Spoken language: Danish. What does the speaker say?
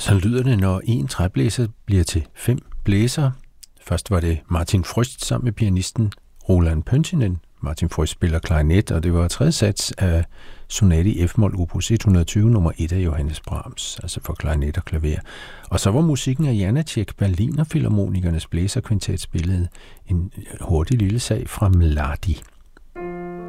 Så lyder det, når en træblæser bliver til 5 blæsere. Først var det Martin Frøst sammen med pianisten Roland Pöntinen. Martin Frøst spiller klarinet, og det var tredje sats af sonate i F-mol opus 120 nummer 1 af Johannes Brahms, altså for klarinet og klaver. Og så var musikken af Janáček, Berliner Filharmonikernes blæserkvintet, spillet en hurtig lille sag fra Mladi.